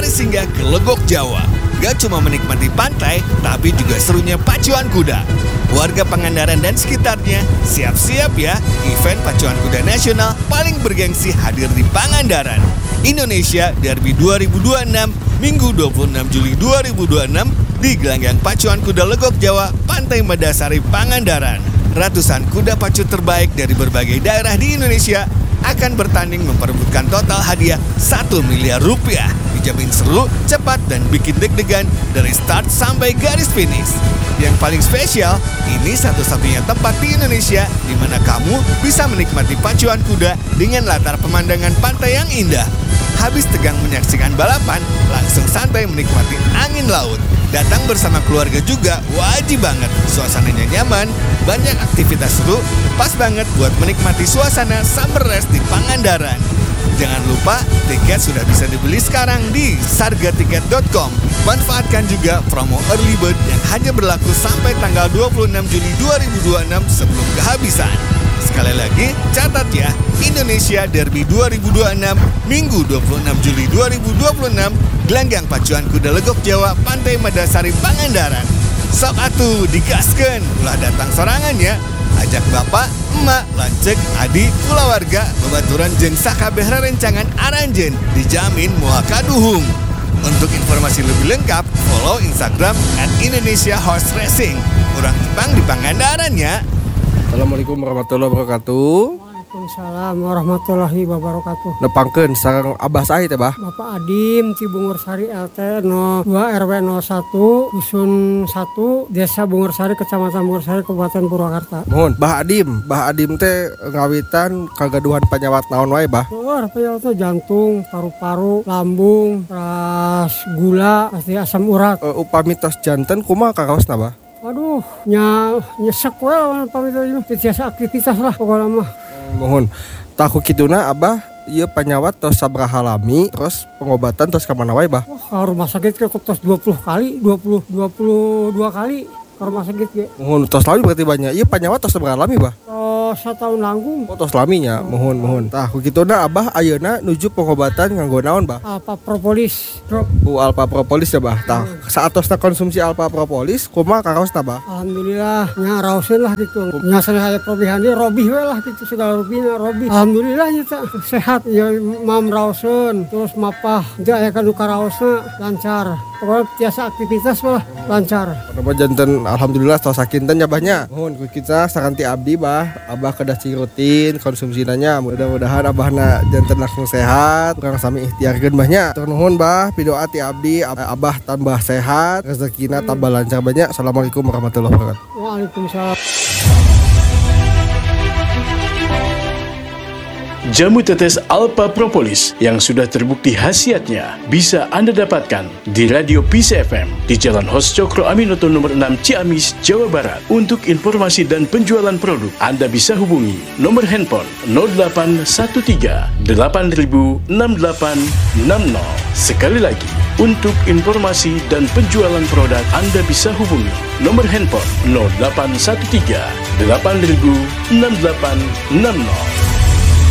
mari singgah ke Legok Jawa. Gak cuma menikmati pantai, tapi juga serunya pacuan kuda. Warga Pangandaran dan sekitarnya, siap-siap ya, event pacuan kuda nasional paling bergengsi hadir di Pangandaran. Indonesia Derby 2026, Minggu 26 Juli 2026 di gelanggang pacuan kuda Legok Jawa, Pantai Madasari, Pangandaran. Ratusan kuda pacu terbaik dari berbagai daerah di Indonesia akan bertanding memperebutkan total hadiah 1 miliar rupiah. Dijamin seru, cepat, dan bikin deg-degan dari start sampai garis finish. Yang paling spesial, ini satu-satunya tempat di Indonesia di mana kamu bisa menikmati pacuan kuda dengan latar pemandangan pantai yang indah. Habis tegang menyaksikan balapan, langsung santai menikmati angin laut. Datang bersama keluarga juga wajib banget. Suasananya nyaman, banyak aktivitas seru, pas banget buat menikmati suasana summer race di Pangandaran. Jangan lupa, tiket sudah bisa dibeli sekarang di sargatiket.com. Manfaatkan juga promo early bird yang hanya berlaku sampai tanggal 26 Juli 2026 sebelum kehabisan. Sekali lagi, catat ya, Indonesia Derby 2026, Minggu 26 Juli 2026, gelanggang pacuan kuda Legok Jawa, Pantai Madasari, Pangandaran. Sok atuh digaskeun, ulah datang sorangannya. Ajak bapak, emak, lancek, adik, kulawarga, babaturan jeung sakabeh rerencangan aranjeun, dijamin moal kaduhung. Untuk informasi lebih lengkap, follow Instagram @IndonesiaHorseRacing. Urang Jepang di Pangandaran ya. Assalamualaikum warahmatullahi wabarakatuh. Waalaikumsalam warahmatullahi wabarakatuh. Nepangkeun sareng Abah saha teh, Bah? Bapak Adim Ci Bungursari LT 02 RW 01 Dusun 1 Desa Bungursari Kecamatan Bungursari Kabupaten Purwakarta. Mohon, Bah Adim teh ngawitan kagaduhan penyawat naon wae, Bah? Luar penyawat teh jantung, paru-paru, lambung, ras gula, pasti asam urat. Upami tos janten kumaha kakaosna, Bah? Aduh, nyesek we lawan pamit biasa aktivitas lah pokoknya mah. Mohon, tahu kituna Abah ieu penyawat tos sabraha lami, terus pengobatan tos ka mana wae, Bah? Ka rumah sakit ke tos 22 kali ke rumah sakit ge. Mohon tos lami berarti banyak. Ieu penyawat tos sabraha lami, Bah? Setahun langgung. Tos laminya, mohon. Tah kituna Abah ayeuna nuju pengobatan nganggo naon, Bah? Alpha Propolis drop. Alpha Propolis ya, Bah. Tah saatosna konsumsi Alpha Propolis kumaha kakaosna, Bah? Alhamdulillah nya raoseun lah gitu. Nya saya probihan dia robih we lah gitu segala rubina robih. Alhamdulillah nya sehat ya mam raoseun terus mapah teu aya kanu karaosna lancar. Pokoknya biasa aktivitas mah lancar. Nama janten alhamdulillah tos sakinten nya, Bahnya. Mohon ku kita sakanti abdi, Bah. Abah kedah cing rutin konsumsinanya. Mudah-mudahan abahna janten langsung sehat. Urang sami ikhtiarkeun, Bahnya. Tur nuhun, Bah. Pidoa ti abdi Abah tambah sehat, rezekina tambah lancar, Bahnya. Assalamualaikum warahmatullahi wabarakatuh. Waalaikumsalam. Jamu tetes Alpha Propolis yang sudah terbukti khasiatnya bisa Anda dapatkan di Radio Peace FM di Jalan Hos Cokro Aminoto nomor 6 Ciamis, Jawa Barat. Untuk informasi dan penjualan produk, Anda bisa hubungi nomor handphone 0813 8000 6860. Sekali lagi, untuk informasi dan penjualan produk, Anda bisa hubungi nomor handphone 0813 8000 6860.